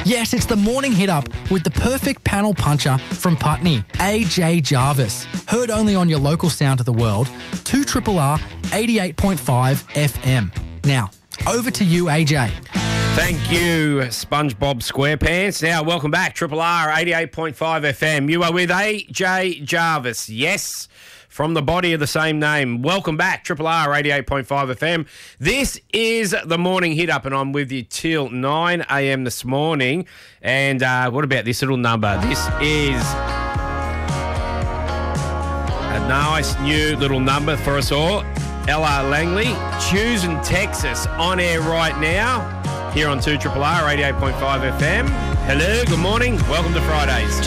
Yes, it's the morning hit up with the perfect panel puncher from Putney, AJ Jarvis. Heard only on your local sound of the world, 2RRR 88.5 FM. Now, over to you, AJ. Thank you, SpongeBob SquarePants. Now, welcome back, RRR 88.5 FM. You are with AJ Jarvis. Yes, from the body of the same name. Welcome back, RRR 88.5 FM. This is the morning hit up, and I'm with you till 9 a.m. this morning. And what about this little number? This is a nice new little number for us all. LR Langley, Choosing Texas, on air right now here on 2RRR 88.5 FM. Hello, good morning. Welcome to Fridays.